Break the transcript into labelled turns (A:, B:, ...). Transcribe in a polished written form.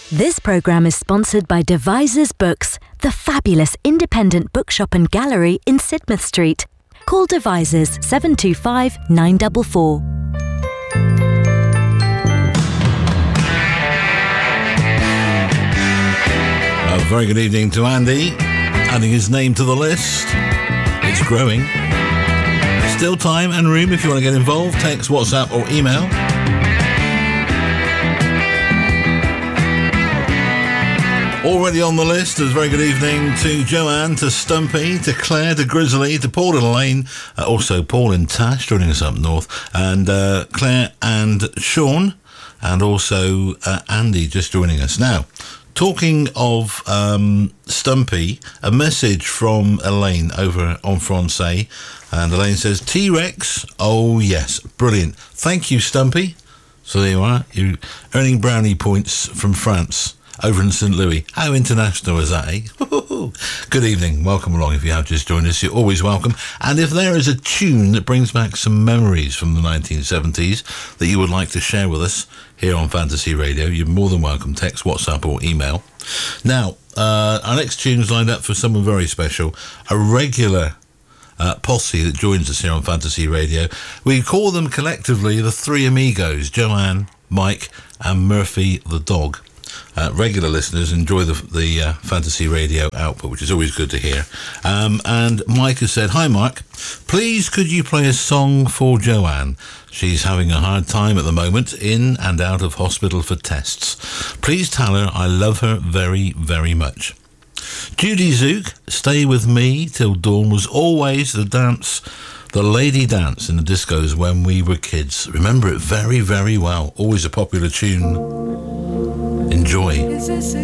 A: This programme is sponsored by Devisers Books, the fabulous independent bookshop and gallery in Sidmouth Street. Call Devisers 725 944.
B: A very good evening to Andy, adding his name to the list. It's growing. Still time and room if you want to get involved. Text, WhatsApp or email. Already on the list, a very good evening to Joanne, to Stumpy, to Claire, to Grizzly, to Paul and Elaine, also Paul and Tash joining us up north, and Claire and Sean, and also Andy just joining us. Now, talking of Stumpy, a message from Elaine over on Francais, and Elaine says, T-Rex, oh yes, brilliant. Thank you, Stumpy. So there you are, you're earning brownie points from France. Over in St. Louis. How international is that, eh? Good evening. Welcome along. If you have just joined us, you're always welcome. And if there is a tune that brings back some memories from the 1970s that you would like to share with us here on Fantasy Radio, you're more than welcome. Text, WhatsApp or email. Now, our next tune is lined up for someone very special. A regular posse that joins us here on Fantasy Radio. We call them collectively the Three Amigos, Joanne, Mike and Murphy the dog. Regular listeners enjoy the Fantasy Radio output, which is always good to hear. And Mike has said, hi Mark, please could you play a song for Joanne? She's having a hard time at the moment, in and out of hospital for tests. Please tell her I love her very, very much. Judy Zook, Stay With Me Till Dawn was always the lady dance in the discos when we were kids. Remember it very, very well. Always a popular tune. Enjoy.